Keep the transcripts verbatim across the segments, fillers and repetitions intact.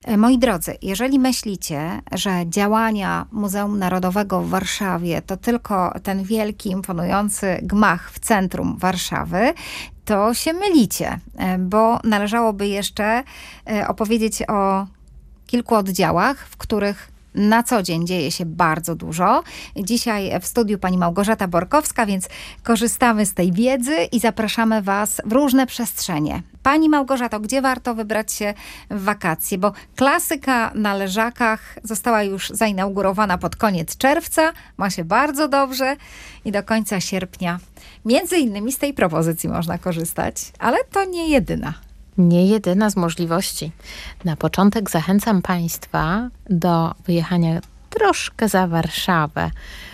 Moi drodzy, jeżeli myślicie, że działania Muzeum Narodowego w Warszawie to tylko ten wielki, imponujący gmach w centrum Warszawy, to się mylicie, bo należałoby jeszcze opowiedzieć o kilku oddziałach, w których na co dzień dzieje się bardzo dużo. Dzisiaj w studiu pani Małgorzata Borkowska, więc korzystamy z tej wiedzy i zapraszamy was w różne przestrzenie. Pani Małgorzato, gdzie warto wybrać się w wakacje? Bo klasyka na Leżakach została już zainaugurowana pod koniec czerwca. Ma się bardzo dobrze i do końca sierpnia. Między innymi z tej propozycji można korzystać, ale to nie jedyna. Nie jedyna z możliwości. Na początek zachęcam Państwa do wyjechania troszkę za Warszawę,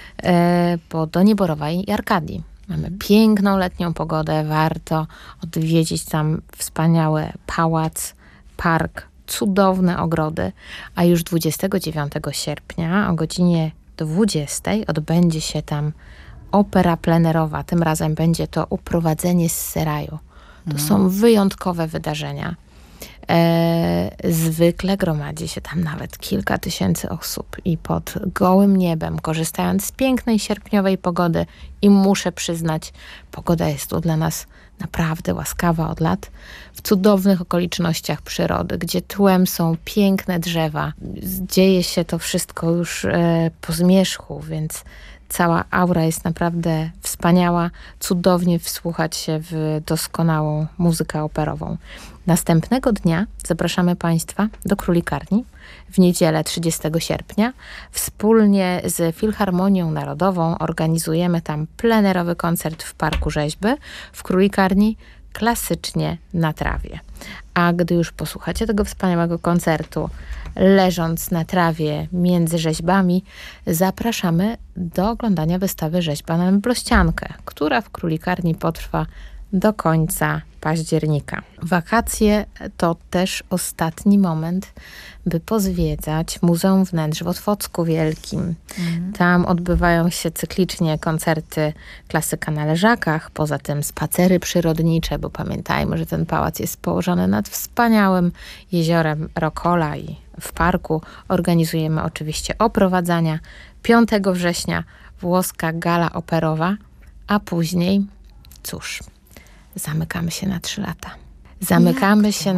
bo do Nieborowa i Arkadii. Mamy piękną letnią pogodę, warto odwiedzić tam wspaniały pałac, park, cudowne ogrody, a już dwudziestego dziewiątego sierpnia o godzinie dwudziestej odbędzie się tam opera plenerowa. Tym razem będzie to Uprowadzenie z Seraju. To są wyjątkowe wydarzenia. E, zwykle gromadzi się tam nawet kilka tysięcy osób i pod gołym niebem, korzystając z pięknej sierpniowej pogody, i muszę przyznać, pogoda jest tu dla nas naprawdę łaskawa od lat, w cudownych okolicznościach przyrody, gdzie tłem są piękne drzewa. Dzieje się to wszystko już e, po zmierzchu, więc cała aura jest naprawdę wspaniała. Cudownie wsłuchać się w doskonałą muzykę operową. Następnego dnia zapraszamy Państwa do Królikarni w niedzielę trzydziestego sierpnia. Wspólnie z Filharmonią Narodową organizujemy tam plenerowy koncert w Parku Rzeźby w Królikarni, klasycznie na trawie. A gdy już posłuchacie tego wspaniałego koncertu, leżąc na trawie między rzeźbami, zapraszamy do oglądania wystawy Rzeźba na Meblościankę, która w Królikarni potrwa do końca października. Wakacje to też ostatni moment, by pozwiedzać Muzeum Wnętrz w Otwocku Wielkim. Mhm. Tam odbywają się cyklicznie koncerty Klasyka na Leżakach, poza tym spacery przyrodnicze, bo pamiętajmy, że ten pałac jest położony nad wspaniałym jeziorem Rokola i w parku organizujemy oczywiście oprowadzania. piątego września włoska gala operowa, a później, cóż, zamykamy się na trzy lata. Zamykamy się